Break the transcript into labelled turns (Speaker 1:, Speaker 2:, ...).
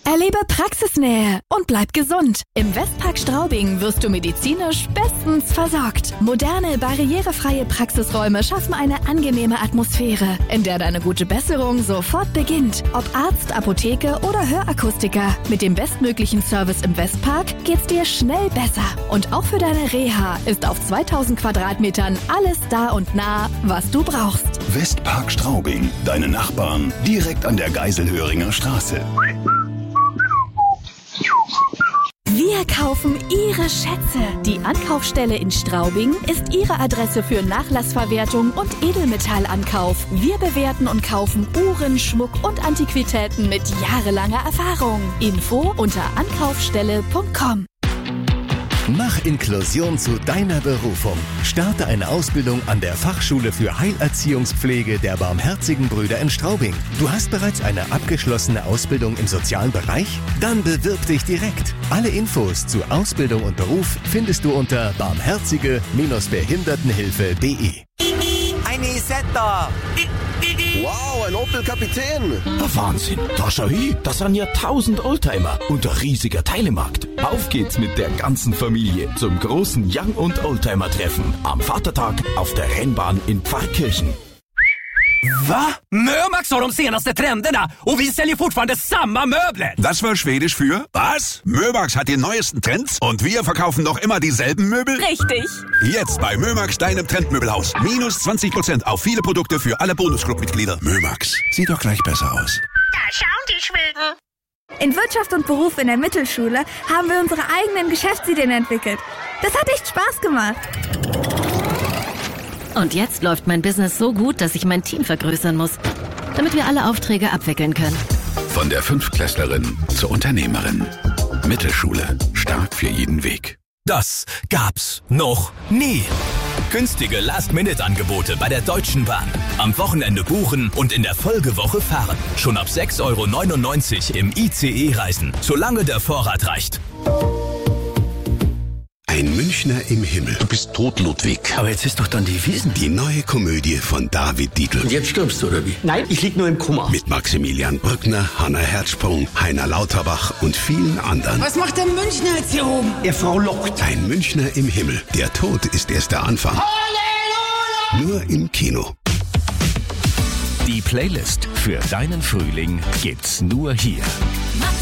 Speaker 1: Erlebe Praxisnähe und bleib gesund. Im Westpark Straubing wirst du medizinisch bestens versorgt. Moderne, barrierefreie Praxisräume schaffen eine angenehme Atmosphäre, in der deine gute Besserung sofort beginnt. Ob Arzt, Apotheke oder Hörakustiker. Mit dem bestmöglichen Service im Westpark geht's dir schnell besser. Und auch für deine Reha ist auf 2000 Quadratmetern alles da und nah, was du brauchst.
Speaker 2: Westpark Straubing, deine Nachbarn, direkt an der Geiselhöringer Straße.
Speaker 1: Wir kaufen Ihre Schätze. Die Ankaufsstelle in Straubing ist Ihre Adresse für Nachlassverwertung und Edelmetallankauf. Wir bewerten und kaufen Uhren, Schmuck und Antiquitäten mit jahrelanger Erfahrung. Info unter ankaufstelle.com.
Speaker 3: Mach Inklusion zu deiner Berufung. Starte eine Ausbildung an der Fachschule für Heilerziehungspflege der Barmherzigen Brüder in Straubing. Du hast bereits eine abgeschlossene Ausbildung im sozialen Bereich? Dann bewirb dich direkt. Alle Infos zu Ausbildung und Beruf findest du unter barmherzige-behindertenhilfe.de.
Speaker 4: Eine Isetta!
Speaker 5: Wow, ein Opel Kapitän!
Speaker 6: Wahnsinn, da schau hin, das sind ja 1000 Oldtimer und ein riesiger Teilemarkt. Auf geht's mit der ganzen Familie zum großen Young- und Oldtimer-Treffen am Vatertag auf der Rennbahn in Pfarrkirchen.
Speaker 4: Va? Mömax har de senaste trenderna och vi säljer fortfarande samma möbler.
Speaker 7: Das war Schwedisch für was? Mömax hat die neuesten Trends und wir verkaufen noch immer dieselben Möbel?
Speaker 1: Richtig.
Speaker 7: Jetzt bei Mömax, deinem Trendmöbelhaus. Minus 20% auf viele Produkte für alle Bonusclub-Mitglieder. Mömax, sieht doch gleich besser aus.
Speaker 8: Da schauen die Schweden.
Speaker 9: In Wirtschaft und Beruf in der Mittelschule haben wir unsere eigenen Geschäftsideen entwickelt. Das hat echt Spaß gemacht.
Speaker 10: Und jetzt läuft mein Business so gut, dass ich mein Team vergrößern muss, damit wir alle Aufträge abwickeln können.
Speaker 2: Von der Fünftklässlerin zur Unternehmerin. Mittelschule, Start für jeden Weg.
Speaker 11: Das gab's noch nie. Günstige Last-Minute-Angebote bei der Deutschen Bahn. Am Wochenende buchen und in der Folgewoche fahren. Schon ab 6,99 € im ICE reisen, solange der Vorrat reicht.
Speaker 2: Ein Münchner im Himmel.
Speaker 6: Du bist tot, Ludwig. Aber jetzt ist doch dann die Wiesn.
Speaker 2: Die neue Komödie von David Dietl.
Speaker 6: Und jetzt stirbst du, oder wie? Nein, ich lieg nur im Koma.
Speaker 2: Mit Maximilian Brückner, Hanna Herzsprung, Heiner Lauterbach und vielen anderen.
Speaker 12: Was macht der Münchner jetzt hier oben?
Speaker 6: Der Frau lockt.
Speaker 2: Ein Münchner im Himmel. Der Tod ist erst der Anfang. Halleluja! Nur im Kino.
Speaker 3: Die Playlist für deinen Frühling gibt's nur hier.